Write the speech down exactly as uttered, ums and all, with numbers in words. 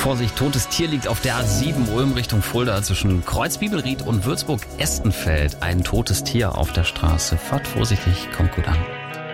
Vorsicht, totes Tier liegt auf der A sieben Ulm Richtung Fulda zwischen Kreuzbibelried und Würzburg-Estenfeld. Ein totes Tier auf der Straße. Fahrt vorsichtig, kommt gut an.